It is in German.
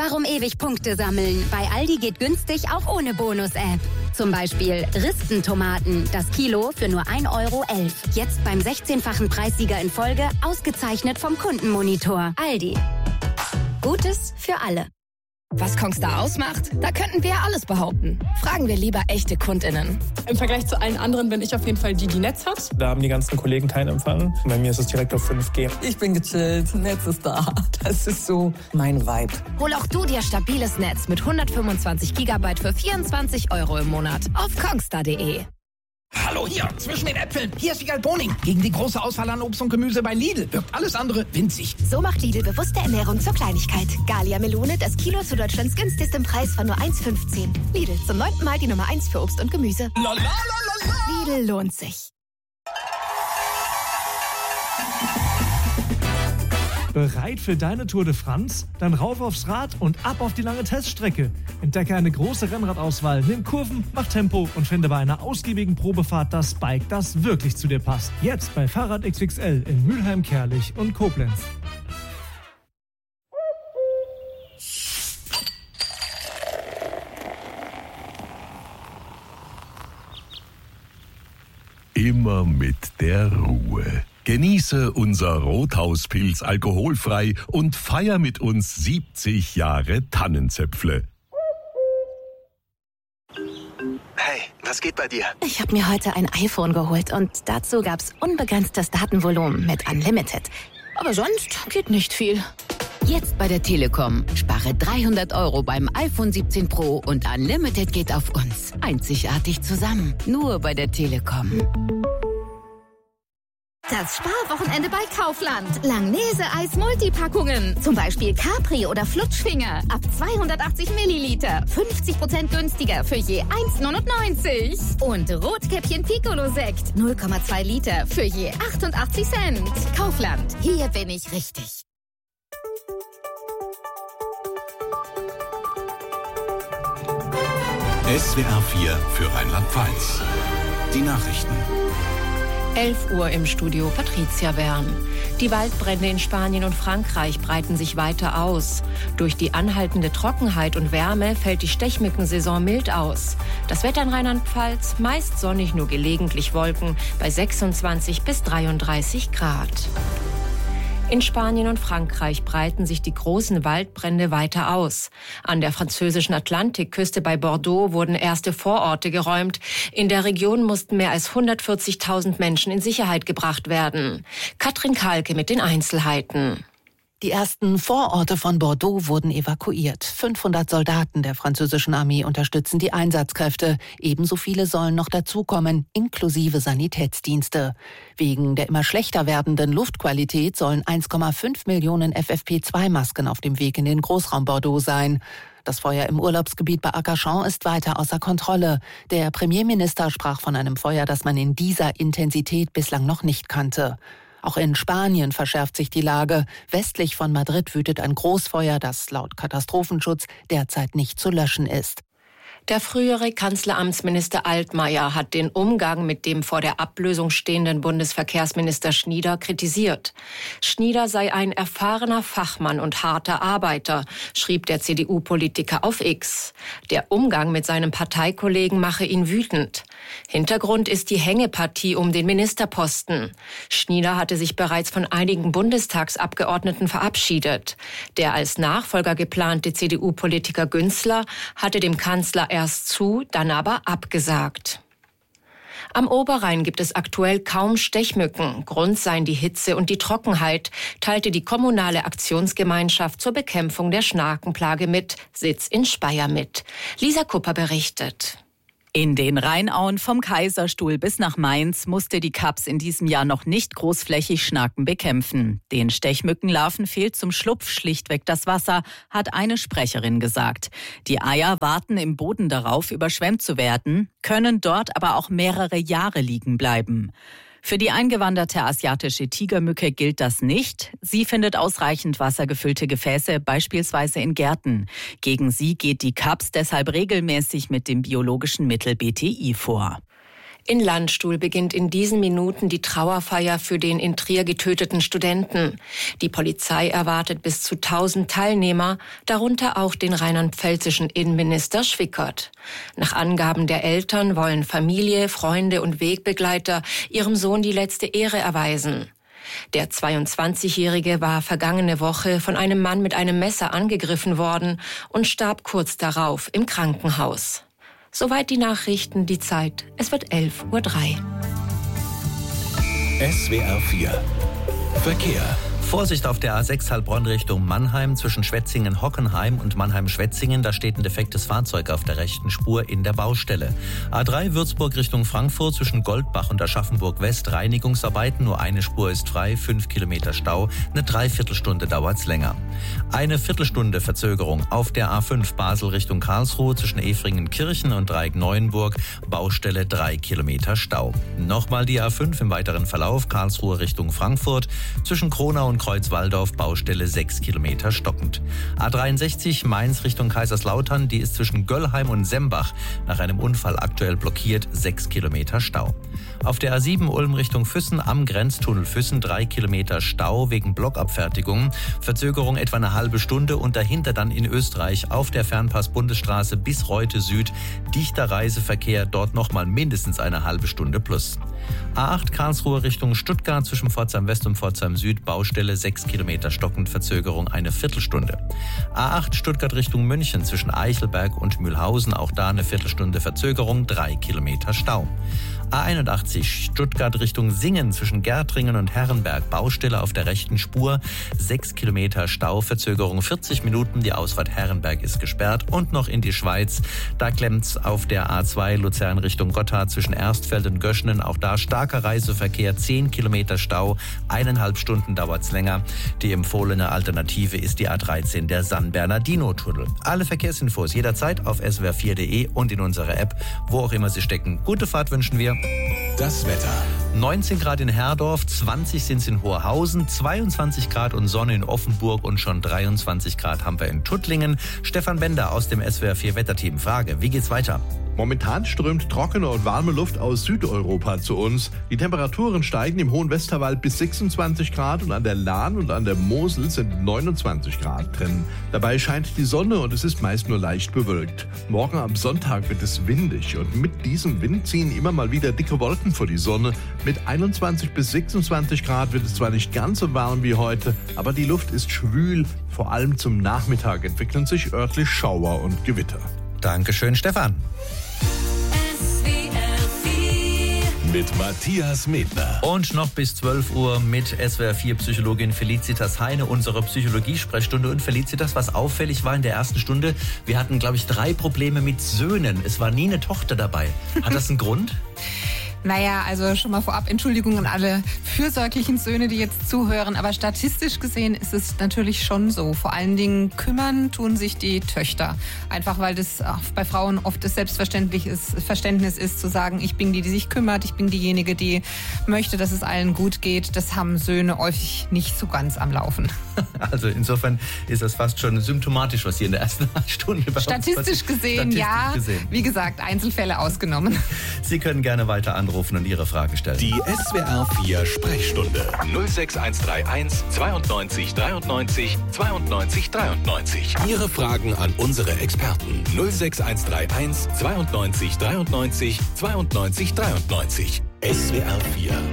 Warum ewig Punkte sammeln? Bei Aldi geht günstig auch ohne Bonus-App. Zum Beispiel Ristentomaten, das Kilo für nur 1,11 Euro. Jetzt beim 16-fachen Preissieger in Folge, ausgezeichnet vom Kundenmonitor. Aldi. Gutes für alle. Was Kongstar ausmacht? Da könnten wir alles behaupten. Fragen wir lieber echte KundInnen. Im Vergleich zu allen anderen bin ich auf jeden Fall die Netz hat. Da haben die ganzen Kollegen keinen Empfang. Bei mir ist es direkt auf 5G. Ich bin gechillt, Netz ist da. Das ist so mein Vibe. Hol auch du dir stabiles Netz mit 125 GB für 24 Euro im Monat auf kongstar.de. Hallo hier, zwischen den Äpfeln. Hier ist Wiegald Boning. Gegen die große Auswahl an Obst und Gemüse bei Lidl wirkt alles andere winzig. So macht Lidl bewusste Ernährung zur Kleinigkeit. Gallia Melone, das Kilo zu Deutschlands günstigstem Preis von nur 1,15. Lidl, zum 9. Mal die Nummer 1 für Obst und Gemüse. Lidl lohnt sich. Bereit für deine Tour de France? Dann rauf aufs Rad und ab auf die lange Teststrecke. Entdecke eine große Rennradauswahl, nimm Kurven, mach Tempo und finde bei einer ausgiebigen Probefahrt das Bike, das wirklich zu dir passt. Jetzt bei Fahrrad XXL in Mülheim, Kerlich und Koblenz. Immer mit der Ruhe. Genieße unser Rothauspilz alkoholfrei und feier mit uns 70 Jahre Tannenzäpfle. Hey, was geht bei dir? Ich habe mir heute ein iPhone geholt und dazu gab's unbegrenztes Datenvolumen mit Unlimited. Aber sonst geht nicht viel. Jetzt bei der Telekom. Spare 300 Euro beim iPhone 17 Pro und Unlimited geht auf uns. Einzigartig zusammen. Nur bei der Telekom. Das Sparwochenende bei Kaufland. Langnese-Eis Multipackungen. Zum Beispiel Capri oder Flutschfinger. Ab 280 Milliliter. 50% günstiger für je 1,99. Und Rotkäppchen Piccolo-Sekt. 0,2 Liter für je 88 Cent. Kaufland. Hier bin ich richtig. SWR 4 für Rheinland-Pfalz. Die Nachrichten. 11 Uhr im Studio Patricia Bern. Die Waldbrände in Spanien und Frankreich breiten sich weiter aus. Durch die anhaltende Trockenheit und Wärme fällt die Stechmückensaison mild aus. Das Wetter in Rheinland-Pfalz meist sonnig, nur gelegentlich Wolken bei 26 bis 33 Grad. In Spanien und Frankreich breiten sich die großen Waldbrände weiter aus. An der französischen Atlantikküste bei Bordeaux wurden erste Vororte geräumt. In der Region mussten mehr als 140.000 Menschen in Sicherheit gebracht werden. Katrin Kalke mit den Einzelheiten. Die ersten Vororte von Bordeaux wurden evakuiert. 500 Soldaten der französischen Armee unterstützen die Einsatzkräfte. Ebenso viele sollen noch dazukommen, inklusive Sanitätsdienste. Wegen der immer schlechter werdenden Luftqualität sollen 1,5 Millionen FFP2-Masken auf dem Weg in den Großraum Bordeaux sein. Das Feuer im Urlaubsgebiet bei Arcachon ist weiter außer Kontrolle. Der Premierminister sprach von einem Feuer, das man in dieser Intensität bislang noch nicht kannte. Auch in Spanien verschärft sich die Lage. Westlich von Madrid wütet ein Großfeuer, das laut Katastrophenschutz derzeit nicht zu löschen ist. Der frühere Kanzleramtsminister Altmaier hat den Umgang mit dem vor der Ablösung stehenden Bundesverkehrsminister Schnieder kritisiert. Schnieder sei ein erfahrener Fachmann und harter Arbeiter, schrieb der CDU-Politiker auf X. Der Umgang mit seinem Parteikollegen mache ihn wütend. Hintergrund ist die Hängepartie um den Ministerposten. Schnieder hatte sich bereits von einigen Bundestagsabgeordneten verabschiedet. Der als Nachfolger geplante CDU-Politiker Günzler hatte dem Kanzler erst zu, dann aber abgesagt. Am Oberrhein gibt es aktuell kaum Stechmücken. Grund seien die Hitze und die Trockenheit, teilte die kommunale Aktionsgemeinschaft zur Bekämpfung der Schnakenplage mit, Sitz in Speyer mit. Lisa Kupper berichtet. In den Rheinauen vom Kaiserstuhl bis nach Mainz musste die Kaps in diesem Jahr noch nicht großflächig Schnaken bekämpfen. Den Stechmückenlarven fehlt zum Schlupf schlichtweg das Wasser, hat eine Sprecherin gesagt. Die Eier warten im Boden darauf, überschwemmt zu werden, können dort aber auch mehrere Jahre liegen bleiben. Für die eingewanderte asiatische Tigermücke gilt das nicht. Sie findet ausreichend wassergefüllte Gefäße, beispielsweise in Gärten. Gegen sie geht die Kaps deshalb regelmäßig mit dem biologischen Mittel BTI vor. In Landstuhl beginnt in diesen Minuten die Trauerfeier für den in Trier getöteten Studenten. Die Polizei erwartet bis zu 1000 Teilnehmer, darunter auch den rheinland-pfälzischen Innenminister Schwickert. Nach Angaben der Eltern wollen Familie, Freunde und Wegbegleiter ihrem Sohn die letzte Ehre erweisen. Der 22-Jährige war vergangene Woche von einem Mann mit einem Messer angegriffen worden und starb kurz darauf im Krankenhaus. Soweit die Nachrichten, die Zeit. Es wird 11:03 Uhr. SWR 4 Verkehr. Vorsicht auf der A6 Heilbronn Richtung Mannheim zwischen Schwetzingen-Hockenheim und Mannheim-Schwetzingen. Da steht ein defektes Fahrzeug auf der rechten Spur in der Baustelle. A3 Würzburg Richtung Frankfurt zwischen Goldbach und Aschaffenburg West Reinigungsarbeiten. Nur eine Spur ist frei, 5 Kilometer Stau. Eine Dreiviertelstunde dauert's länger. Eine Viertelstunde Verzögerung auf der A5 Basel Richtung Karlsruhe zwischen Efringen-Kirchen und Dreieck-Neuenburg. Baustelle 3 Kilometer Stau. Nochmal die A5 im weiteren Verlauf Karlsruhe Richtung Frankfurt zwischen Kronau und Kreuzwaldorf, Baustelle 6 Kilometer stockend. A63 Mainz Richtung Kaiserslautern, die ist zwischen Göllheim und Sembach nach einem Unfall aktuell blockiert, 6 Kilometer Stau. Auf der A7 Ulm Richtung Füssen am Grenztunnel Füssen 3 Kilometer Stau wegen Blockabfertigung. Verzögerung etwa eine halbe Stunde und dahinter dann in Österreich auf der Fernpass-Bundesstraße bis Reute Süd. Dichter Reiseverkehr, dort nochmal mindestens eine halbe Stunde plus. A8 Karlsruhe Richtung Stuttgart zwischen Pforzheim West und Pforzheim Süd, Baustelle 6 Kilometer stockend, Verzögerung eine Viertelstunde. A8 Stuttgart Richtung München zwischen Eichelberg und Mühlhausen, auch da eine Viertelstunde Verzögerung, 3 Kilometer Stau. A81 Stuttgart Richtung Singen zwischen Gärtringen und Herrenberg, Baustelle auf der rechten Spur, 6 Kilometer Stau, Verzögerung 40 Minuten, die Ausfahrt Herrenberg ist gesperrt. Und noch in die Schweiz, da klemmt's auf der A2 Luzern Richtung Gotthard zwischen Erstfeld und Göschenen, auch da starker Reiseverkehr, 10 Kilometer Stau, 1,5 Stunden dauert's länger. Die empfohlene Alternative ist die A13, der San Bernardino-Tunnel. Alle Verkehrsinfos jederzeit auf swr4.de und in unserer App, wo auch immer Sie stecken. Gute Fahrt wünschen wir. Das Wetter. 19 Grad in Herdorf, 20 sind es in Hoherhausen, 22 Grad und Sonne in Offenburg und schon 23 Grad haben wir in Tuttlingen. Stefan Bender aus dem SWR 4 Wetterteam. Frage, wie geht's weiter? Momentan strömt trockene und warme Luft aus Südeuropa zu uns. Die Temperaturen steigen im Hohen Westerwald bis 26 Grad und an der Lahn und an der Mosel sind 29 Grad drin. Dabei scheint die Sonne und es ist meist nur leicht bewölkt. Morgen am Sonntag wird es windig und mit diesem Wind ziehen immer mal wieder dicke Wolken vor die Sonne. Mit 21 bis 26 Grad wird es zwar nicht ganz so warm wie heute, aber die Luft ist schwül. Vor allem zum Nachmittag entwickeln sich örtlich Schauer und Gewitter. Dankeschön, Stefan. Mit Matthias Medner. Und noch bis 12 Uhr mit SWR 4 Psychologin Felicitas Heine, unsere Psychologie-Sprechstunde. Und Felicitas, was auffällig war in der ersten Stunde, wir hatten, glaube ich, 3 Probleme mit Söhnen. Es war nie eine Tochter dabei. Hat das einen Grund? Naja, also schon mal vorab Entschuldigung an alle fürsorglichen Söhne, die jetzt zuhören. Aber statistisch gesehen ist es natürlich schon so. Vor allen Dingen kümmern tun sich die Töchter. Einfach weil das bei Frauen oft das Verständnis ist, zu sagen, ich bin die sich kümmert, ich bin diejenige, die möchte, dass es allen gut geht. Das haben Söhne häufig nicht so ganz am Laufen. Also insofern ist das fast schon symptomatisch, was hier in der ersten Stunde bei uns passiert. Statistisch gesehen, ja. Wie gesagt, Einzelfälle ausgenommen. Sie können gerne weiter anrufen und Ihre Fragen stellen. Die SWR 4 Sprechstunde 06131 92 93 92 93. Ihre Fragen an unsere Experten 06131 92 93 92 93. SWR 4